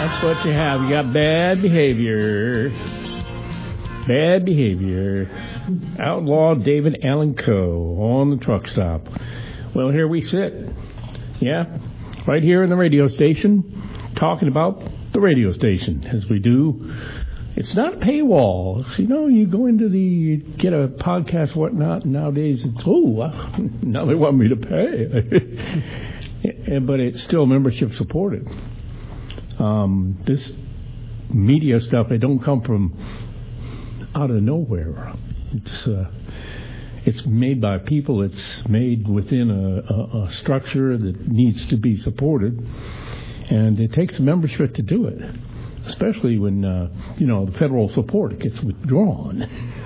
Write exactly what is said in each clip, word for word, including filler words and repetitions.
That's what you have. You got bad behavior. Bad behavior. Outlaw David Allan Coe on the truck stop. Well, here we sit. Yeah, right here in the radio station, talking about the radio station, as we do. It's not a paywall. You know, you go into the, you get a podcast, whatnot, and nowadays it's, oh, now they want me to pay. But it's still membership supported. Um, this media stuff, it don't come from out of nowhere. It's uh, it's made by people. It's made within a, a, a structure that needs to be supported, and it takes membership to do it. Especially when uh, you know the federal support gets withdrawn.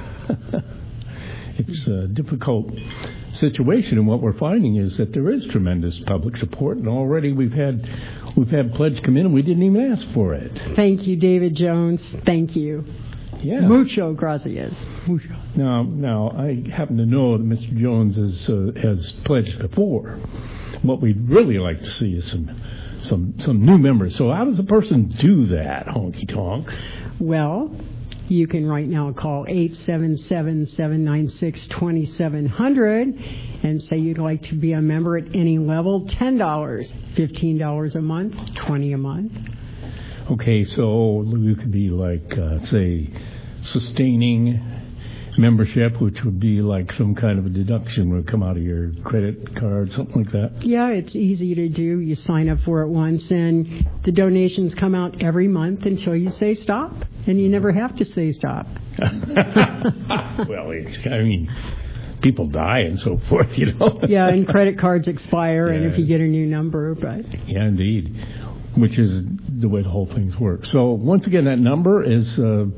It's a difficult situation, and what we're finding is that there is tremendous public support, and already we've had we've had pledge come in, and we didn't even ask for it. Thank you, David Jones. Thank you. Yeah. Mucho gracias. Mucho. Now, now I happen to know that Mister Jones has uh, has pledged before. What we'd really like to see is some some some new members. So how does a person do that, honky tonk? Well, you can right now call eight seven seven, seven nine six, two seven zero zero and say you'd like to be a member at any level. ten dollars, fifteen dollars a month, twenty dollars a month. Okay, so you could be like, uh, say, sustaining membership, which would be like some kind of a deduction would come out of your credit card, something like that. Yeah, it's easy to do. You sign up for it once, and the donations come out every month until you say stop, and you never have to say stop. Well, it's, I mean, people die and so forth, you know. Yeah, and credit cards expire, yeah. And if you get a new number, but... Yeah, indeed, which is the way the whole thing works. So, once again, that number is... Uh,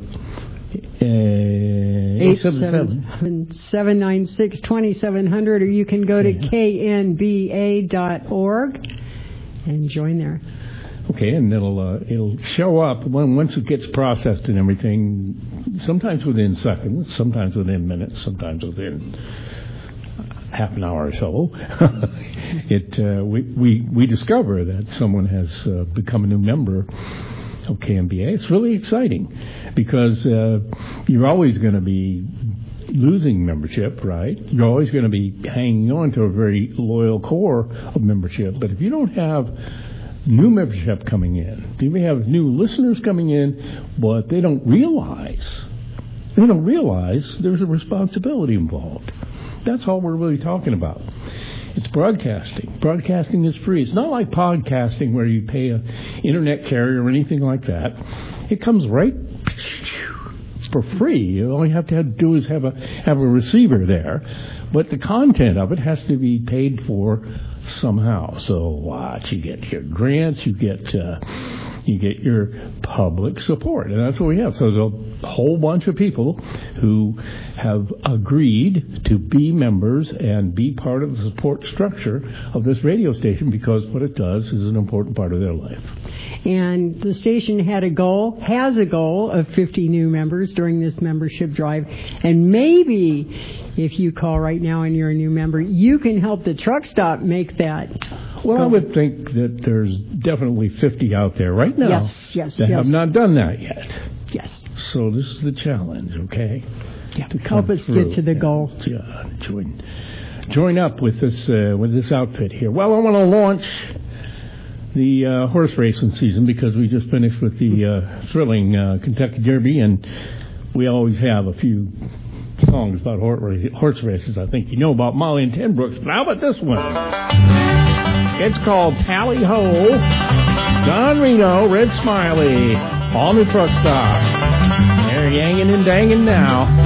eight seven seven, seven nine six, two seven zero zero, or you can go to K N B A dot org and join there. Okay, and it'll uh, it'll show up when once it gets processed and everything. Sometimes within seconds, sometimes within minutes, sometimes within half an hour or so. it uh, we we we discover that someone has uh, become a new member of K N B A. It's really exciting because uh, you're always going to be losing membership, right? You're always going to be hanging on to a very loyal core of membership. But if you don't have new membership coming in, if you have new listeners coming in, but they don't realize, they don't realize there's a responsibility involved. That's all we're really talking about. It's broadcasting. Broadcasting is free. It's not like podcasting where you pay an internet carrier or anything like that. It comes right for free. You all you have to, have to do is have a have a receiver there, but the content of it has to be paid for somehow. So watch, you get your grants, you get uh, you get your public support, and that's what we have. So there's a whole bunch of people who have agreed to be members and be part of the support structure of this radio station because what it does is an important part of their life. And the station had a goal, has a goal of fifty new members during this membership drive. And maybe if you call right now and you're a new member, you can help the truck stop make that. Well, I would think that there's definitely fifty out there right now yes, yes, that yes. have not done that yet. Yes. So this is the challenge, okay? Yeah. Help us through. Get to the yeah. goal. Yeah. Join, join up with this uh, with this outfit here. Well, I want to launch the uh, horse racing season because we just finished with the uh, thrilling uh, Kentucky Derby, and we always have a few songs about horse races. I think you know about Molly and Ten Brooks. But how about this one? It's called Tally Ho. Don Reno, Red Smiley, on the truck stop. They're yanging and danging now.